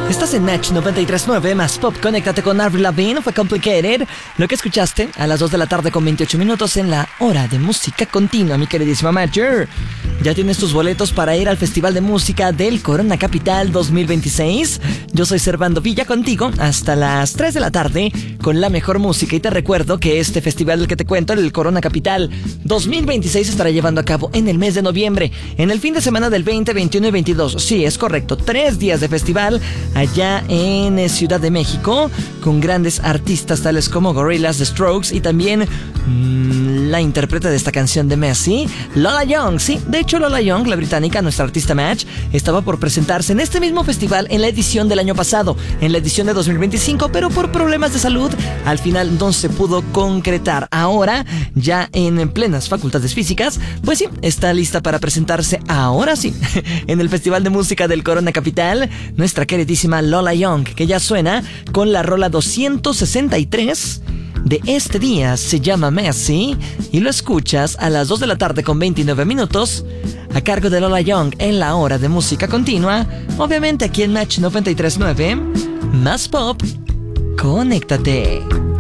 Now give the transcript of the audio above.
Estás en Match 93.9, más pop, conéctate con Avril Lavigne, fue Complicated. Lo que escuchaste a las 2 de la tarde con 28 minutos en la hora de música continua, mi queridísima Matcher. ¿Ya tienes tus boletos para ir al Festival de Música del Corona Capital 2026? Yo soy Servando Villa contigo hasta las 3 de la tarde con la mejor música. Y te recuerdo que este festival del que te cuento, el Corona Capital 2026, se estará llevando a cabo en el mes de noviembre, en el fin de semana del 20, 21 y 22. Sí, es correcto, 3 días de festival allá en Ciudad de México, con grandes artistas tales como Gorillaz, The Strokes y también la intérprete de esta canción de Messi, Lola Young. Sí, de hecho Lola Young, la británica, nuestra artista Match, estaba por presentarse en este mismo festival en la edición del año pasado, en la edición de 2025, pero por problemas de salud al final no se pudo concretar. Ahora, ya en plenas facultades físicas, pues sí, está lista para presentarse ahora sí, en el Festival de Música del Corona Capital, nuestra queridísima Lola Young, que ya suena con la rola 263 de este día, se llama Messi, y lo escuchas a las 2 de la tarde con 29 minutos, a cargo de Lola Young en la hora de música continua, obviamente aquí en Match 93.9, más pop, conéctate.